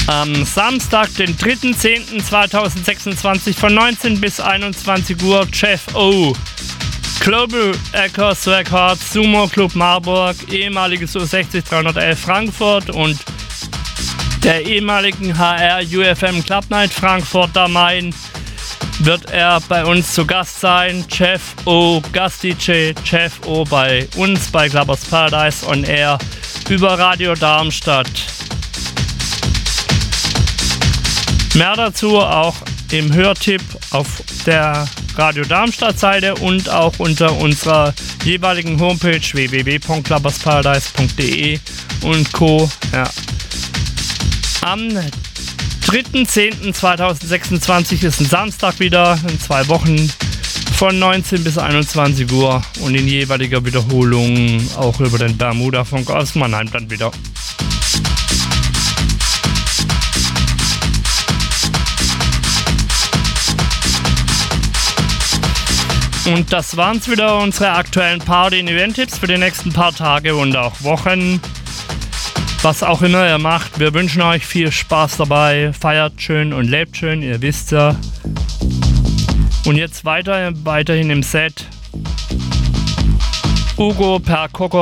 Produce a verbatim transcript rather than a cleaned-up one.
Am Samstag, den dritten zehnten zweitausendsechsundzwanzig von neunzehn bis einundzwanzig Uhr Jeff O. Global Echoes Records, Sumo Club Marburg, ehemaliges U sechzig dreihundertelf Frankfurt und der ehemaligen H R U F M Club Night Frankfurt am Main wird er bei uns zu Gast sein. Jeff O, Gast-D J, Jeff O bei uns bei Clubbers Paradise on Air über Radio Darmstadt. Mehr dazu auch im Hörtipp auf der Radio Darmstadt Seite und auch unter unserer jeweiligen Homepage w w w punkt clubbersparadise punkt d e und Co. Ja. Am dritten zehnten zweitausendsechsundzwanzig ist ein Samstag wieder, in zwei Wochen von neunzehn bis einundzwanzig Uhr und in jeweiliger Wiederholung auch über den Bermuda-Funk aus Mannheim dann wieder. Und das waren's wieder, unsere aktuellen Party- und Event-Tipps für die nächsten paar Tage und auch Wochen. Was auch immer ihr macht, wir wünschen euch viel Spaß dabei, feiert schön und lebt schön, ihr wisst ja. Und jetzt weiter, weiterhin im Set Ugo per Coco